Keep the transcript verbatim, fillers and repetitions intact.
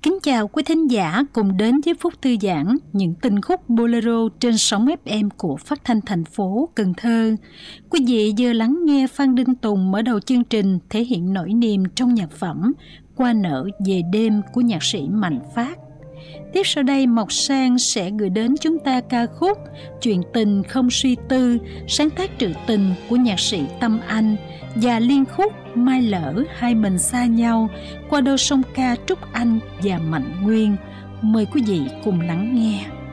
Kính chào quý thính giả cùng đến với Phúc Thư Giãn, những tình khúc bolero trên sóng ép em của Phát thanh thành phố Cần Thơ. Quý vị vừa lắng nghe Phan Đinh Tùng mở đầu chương trình thể hiện nỗi niềm trong nhạc phẩm Qua nở về đêm của nhạc sĩ Mạnh Phát. Tiếp sau đây Mộc Sang sẽ gửi đến chúng ta ca khúc Chuyện tình không suy tư, sáng tác trữ tình của nhạc sĩ Tâm Anh và liên khúc Mai lỡ hai mình xa nhau qua đôi song ca Trúc Anh và Mạnh Nguyên. Mời quý vị cùng lắng nghe.